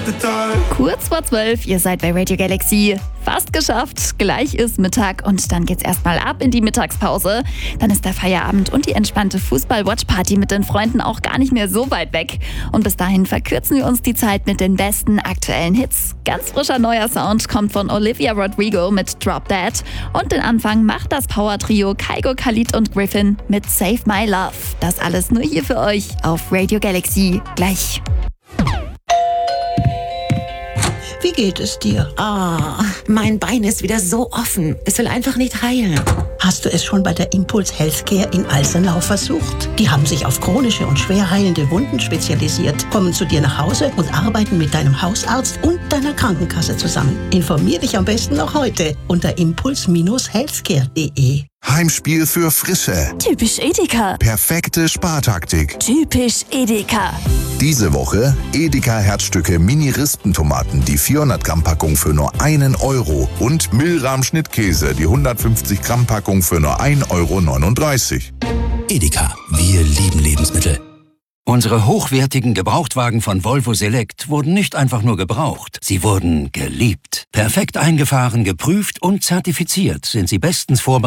Kurz vor 12, ihr seid bei Radio Galaxy. Fast geschafft, gleich ist Mittag und dann geht's erstmal ab in die Mittagspause. Dann ist der Feierabend und die entspannte Fußball-Watch-Party mit den Freunden auch gar nicht mehr so weit weg. Und bis dahin verkürzen wir uns die Zeit mit den besten aktuellen Hits. Ganz frischer neuer Sound kommt von Olivia Rodrigo mit Drop Dead. Und den Anfang macht das Power-Trio Kygo, Khalid und Griffin mit Save My Love. Das alles nur hier für euch auf Radio Galaxy. Gleich. Wie geht es dir? Mein Bein ist wieder so offen. Es will einfach nicht heilen. Hast du es schon bei der Impuls Healthcare in Alsenau versucht? Die haben sich auf chronische und schwer heilende Wunden spezialisiert, kommen zu dir nach Hause und arbeiten mit deinem Hausarzt und deiner Krankenkasse zusammen. Informier dich am besten noch heute unter impuls-healthcare.de. Heimspiel für Frische. Typisch Edeka. Perfekte Spartaktik. Typisch Edeka. Diese Woche Edeka Herzstücke Mini-Rispentomaten, die 400 Gramm Packung für nur 1 Euro und Milram Schnittkäse, die 150 Gramm Packung für nur 1,39 Euro. Edeka, wir lieben Lebensmittel. Unsere hochwertigen Gebrauchtwagen von Volvo Select wurden nicht einfach nur gebraucht, sie wurden geliebt. Perfekt eingefahren, geprüft und zertifiziert sind sie bestens vorbereitet